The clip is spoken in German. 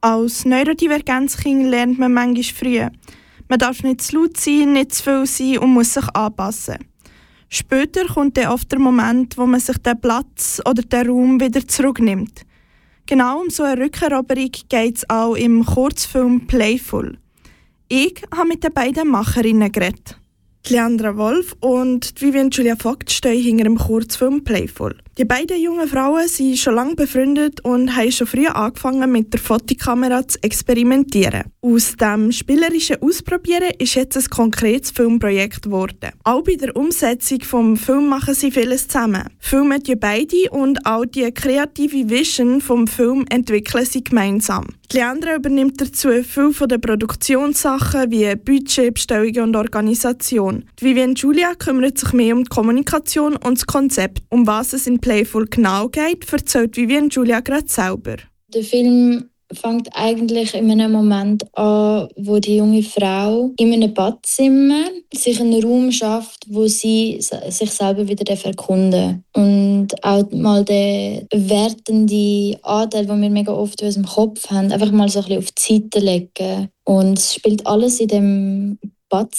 Als Neurodivergenzkind lernt man manchmal früh. Man darf nicht zu laut sein, nicht zu viel sein und muss sich anpassen. Später kommt dann oft der Moment, wo man sich den Platz oder den Raum wieder zurücknimmt. Genau um so eine Rückeroberung geht es auch im Kurzfilm «Playful». Ich habe mit den beiden Macherinnen geredet. Leandra Wolf und Vivian Julia Vogt stehen hinter dem Kurzfilm «Playful». Die beiden jungen Frauen sind schon lange befreundet und haben schon früh angefangen, mit der Fotokamera zu experimentieren. Aus dem spielerischen Ausprobieren ist jetzt ein konkretes Filmprojekt geworden. Auch bei der Umsetzung des Films machen sie vieles zusammen. Filmen die beide und auch die kreative Vision des Films entwickeln sie gemeinsam. Leandra übernimmt dazu viel von den Produktionssachen wie Budget, Bestellungen und Organisation. Die Vivian Julia kümmert sich mehr um die Kommunikation und das Konzept. Um was es in «Playful» genau geht, erzählt Vivian Julia gerade selber. Der Film fängt eigentlich in einem Moment an, wo die junge Frau in einem Badzimmer sich einen Raum schafft, wo sie sich selber wieder erkunden darf. Und auch mal den wertenden Anteil, den wir mega oft in unserem Kopf haben, einfach mal so ein bisschen auf die Seite legen. Und es spielt alles in dem Badzimmer.